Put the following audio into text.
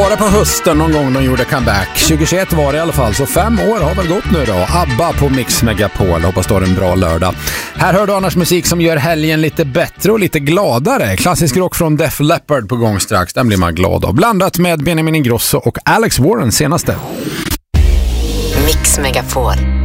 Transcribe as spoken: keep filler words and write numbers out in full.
Bara på hösten någon gång de gjorde comeback. tjugohundratjugoett var det i alla fall, så fem år har väl gått nu då. ABBA på Mix Megapol. Hoppas det är en bra lördag. Här hör du annars musik som gör helgen lite bättre och lite gladare. Klassisk rock från Def Leppard på gång strax. Den blir man glad av. Blandat med Benjamin Ingrosso och Alex Warren senaste. Mix Megapol.